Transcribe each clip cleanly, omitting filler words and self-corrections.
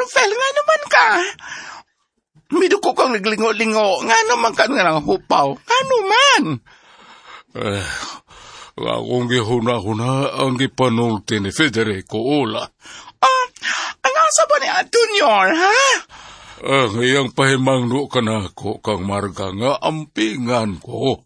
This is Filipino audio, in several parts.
Rufel, nga naman ka. Miduko kang naglingo-lingo, nga naman ka nga lang hupaw. Nga naman. Akong gihuna-huna ang gipanulti ni Federico Ula. Ang asa ba ni Antonyor, ha? Ang iyang pahimangno ka na ako kang Marga nga ampingan ko.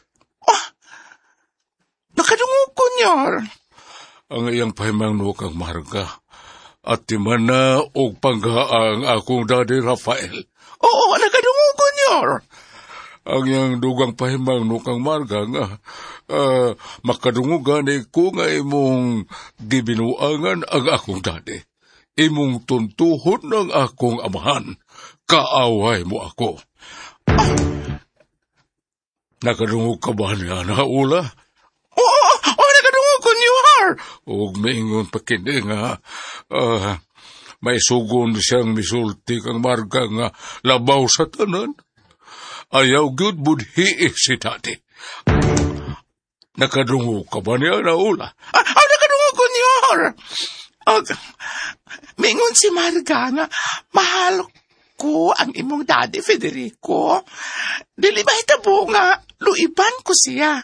Nakadungog ko, Nyor. Ang iyang pahimangno kang Marga at timan na og panggaang akong Daddy Rafael. Oo, nakadungog ko, Nyor. Ang iyang dugang pahimangno kang Marga nga makadungugan ko nga imong gibinuangan ang akong daddy. Imong tuntuhon ng akong amahan. Kaaway mo ako. Nakadungog ka ba niya na, Ula? Oo, nakadungog ko, Nyor. Huwag maingon pa kini nga. May sugon siyang misulti kang Marga nga labaw sa tanan. Ayaw good budhi si Tati. Nakadungog ka ba niya na, Ula? Nakadungog ko, Nyor. Mingon si Marga nga, mahal ko ang imong daddy, Federico. Dili ba hitabo nga, luiban ko siya.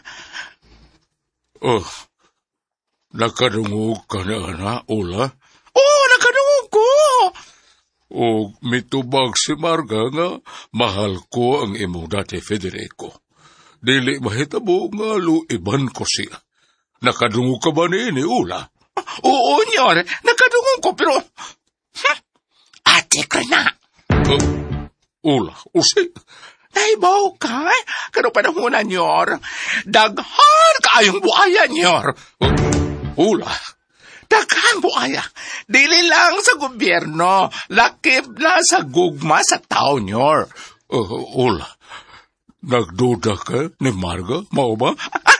Nakadungog ka na, Ula? Oo, nakadungog ko. O mitubag si Marga nga, mahal ko ang imong daddy, Federico. Dili mahitabo nga luiban ko siya. Nakadungog ka ba ni Ula? Oo, Nyor, nakadungog ko, pero... Ate ka na. Ula, usi. Naibaw ka, kano panahunan, Nyor. Daghan kaayong buaya, Nyor. Ula. Daghan buaya. Dili lang sa gobyerno, lakip na sa gugma sa tao, Nyor. Ula, nagduda ka ni Marga, mao ba?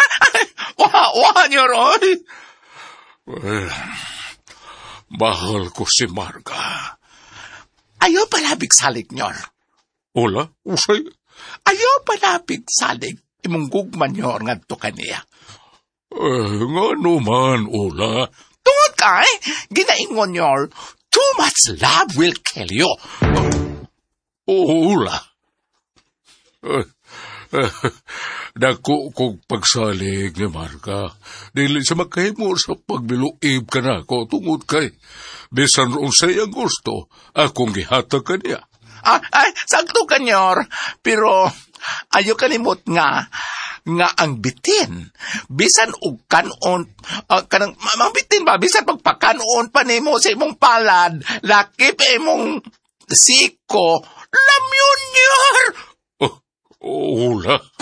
Nyor, oy. Mahal ko si Marga. Ayaw palabig salig, Nyor. Ula, usay. Ayaw palabig salig, imong gugman, Nyor, ngadto kaniya. Nga naman, Ula. Tungod ka, ginaingon, Nyor, too much love will kill you. Ula. Dako kong pagsalig ni Marga. Dili sa magkahimo sa pagbiluib ka na ko tungod kay. Bisan ron sa'yang gusto, akong gihatag ka niya. Sakto ka, Nyor. Pero ayaw kalimot nga ang bitin. Bisan og kanon, kanang bitin ba? Bisan pagpakanon pa nimo sa imong palad, lakip imong siko, lamyon, Nyor. Ula.